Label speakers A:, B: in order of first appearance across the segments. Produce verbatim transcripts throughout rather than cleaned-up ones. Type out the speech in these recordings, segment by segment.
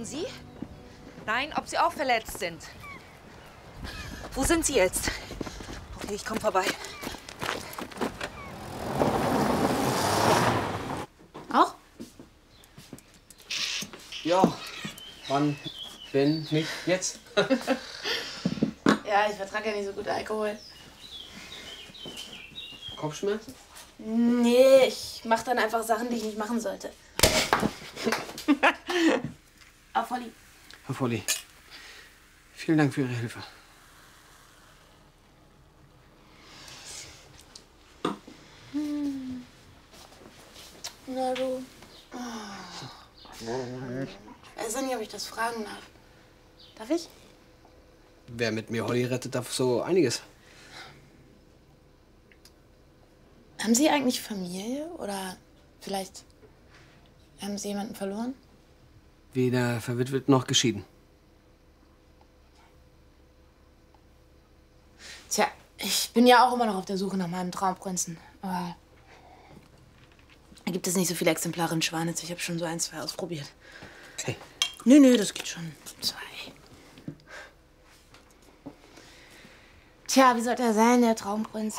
A: Und Sie? Nein, ob Sie auch verletzt sind. Wo sind Sie jetzt? Okay, ich komme vorbei.
B: Auch?
C: Ja, wann, wenn, nicht jetzt?
B: Ja, ich vertrage ja nicht so gut Alkohol.
C: Kopfschmerzen?
B: Nee, ich mache dann einfach Sachen, die ich nicht machen sollte. Auf Volli.
C: Herr Volli, vielen Dank für Ihre Hilfe.
B: Hm. Na du. Oh. Ich weiß nicht, ob ich das fragen darf. Darf ich?
C: Wer mit mir Holly rettet, darf so einiges.
B: Haben Sie eigentlich Familie? Oder vielleicht haben Sie jemanden verloren?
C: Weder verwitwet noch geschieden.
B: Tja, ich bin ja auch immer noch auf der Suche nach meinem Traumprinzen. Aber da gibt es nicht so viele Exemplare in Schwanitz. Ich habe schon so ein, zwei ausprobiert.
C: Okay.
B: Nö, nö, das geht schon. Zwei. Tja, wie sollte er sein, der Traumprinz?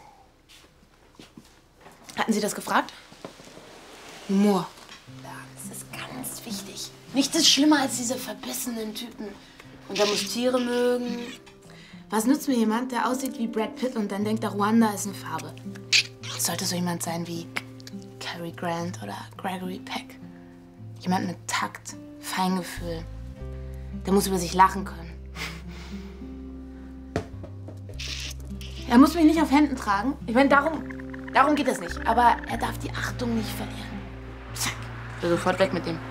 B: Hatten Sie das gefragt? Humor. Ja, das ist ganz wichtig. Nichts ist schlimmer als diese verbissenen Typen. Und er muss Tiere mögen. Was nützt mir jemand, der aussieht wie Brad Pitt und dann denkt, der Ruanda ist eine Farbe? Es sollte so jemand sein wie Cary Grant oder Gregory Peck. Jemand mit Takt, Feingefühl. Der muss über sich lachen können. Er muss mich nicht auf Händen tragen. Ich meine, darum, darum geht es nicht. Aber er darf die Achtung nicht verlieren. Zack. Ich bin sofort weg mit dem.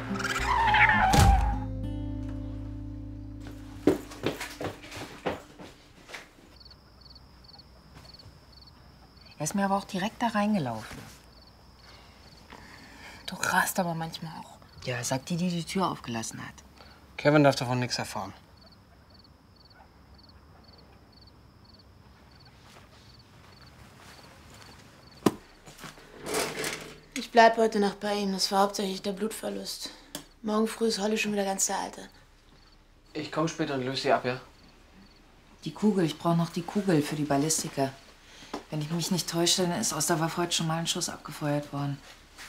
A: Er ist mir aber auch direkt da reingelaufen.
B: Du rast aber manchmal auch.
A: Ja, sagt die, die die Tür aufgelassen hat.
C: Kevin darf davon nichts erfahren.
B: Ich bleib heute Nacht bei ihm. Das war hauptsächlich der Blutverlust. Morgen früh ist Holly schon wieder ganz der Alte.
C: Ich komme später und löse sie ab, ja?
A: Die Kugel, ich brauche noch die Kugel für die Ballistiker. Wenn ich mich nicht täusche, dann ist aus der Waffe heute schon mal ein Schuss abgefeuert worden.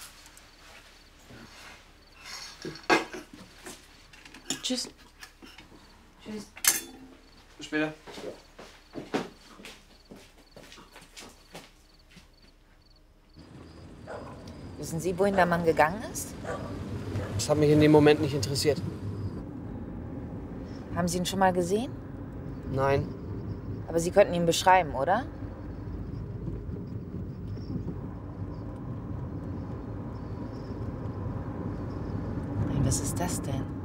B: Tschüss.
A: Tschüss.
C: Bis später.
A: Wissen Sie, wohin der Mann gegangen ist?
C: Das hat mich in dem Moment nicht interessiert.
A: Haben Sie ihn schon mal gesehen?
C: Nein.
A: Aber Sie könnten ihn beschreiben, oder? Nein, was ist das denn?